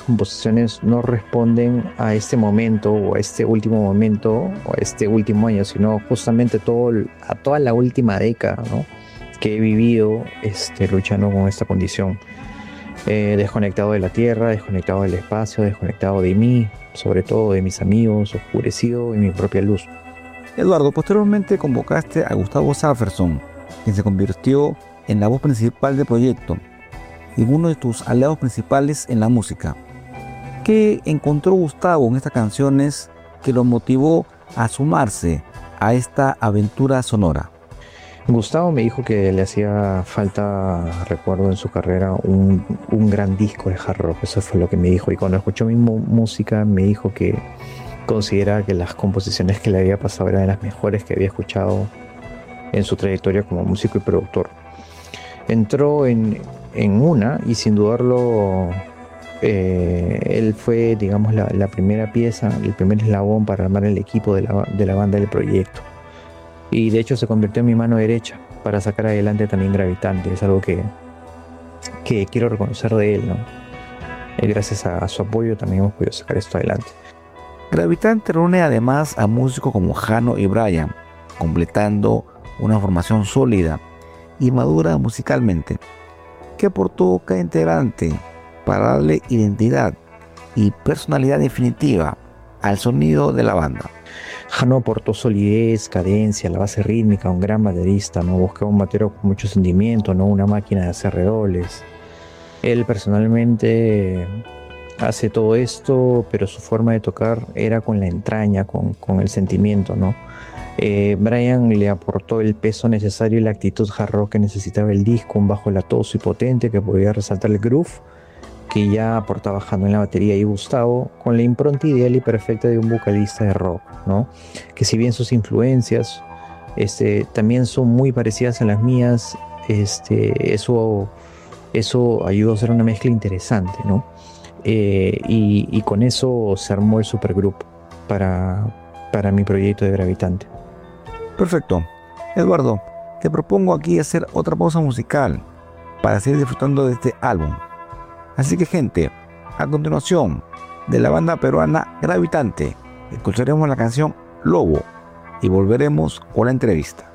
composiciones no responden a este momento o a este último momento o a este último año, sino justamente a toda la última década, ¿no? Que he vivido luchando con esta condición. Desconectado de la tierra, desconectado del espacio, desconectado de mí, sobre todo de mis amigos, oscurecido en mi propia luz. Eduardo, posteriormente convocaste a Gustavo Safferson, quien se convirtió en la voz principal del proyecto y uno de tus aliados principales en la música. ¿Qué encontró Gustavo en estas canciones que lo motivó a sumarse a esta aventura sonora? Gustavo me dijo que le hacía falta, recuerdo en su carrera, un gran disco de hard rock. Eso fue lo que me dijo. Y cuando escuchó mi música me dijo que consideraba que las composiciones que le había pasado eran de las mejores que había escuchado en su trayectoria como músico y productor. Entró en una y sin dudarlo él fue, digamos, la primera pieza, el primer eslabón para armar el equipo de la banda del proyecto. Y de hecho se convirtió en mi mano derecha para sacar adelante también Gravitante. Es algo que quiero reconocer de él, ¿no? Gracias a su apoyo también hemos podido sacar esto adelante. Gravitante reúne además a músicos como Jano y Brian, completando una formación sólida y madura musicalmente. ¿Qué aportó cada integrante para darle identidad y personalidad definitiva al sonido de la banda? Jano aportó solidez, cadencia, la base rítmica, un gran baterista, ¿no? Buscaba un batero con mucho sentimiento, no una máquina de hacer redobles. Él personalmente hace todo esto, pero su forma de tocar era con la entraña, con el sentimiento, ¿no? Brian le aportó el peso necesario y la actitud hard rock que necesitaba el disco, un bajo latoso y potente que podía resaltar el groove que ya aportaba Jano en la batería, y Gustavo con la impronta ideal y perfecta de un vocalista de rock, ¿no? Que si bien sus influencias también son muy parecidas a las mías, eso ayudó a hacer una mezcla interesante, ¿no? Y con eso se armó el supergrupo para mi proyecto de Gravitante. Perfecto. Eduardo, te propongo aquí hacer otra pausa musical para seguir disfrutando de este álbum. Así que, gente, a continuación, de la banda peruana Gravitante, escucharemos la canción Lobo y volveremos con la entrevista.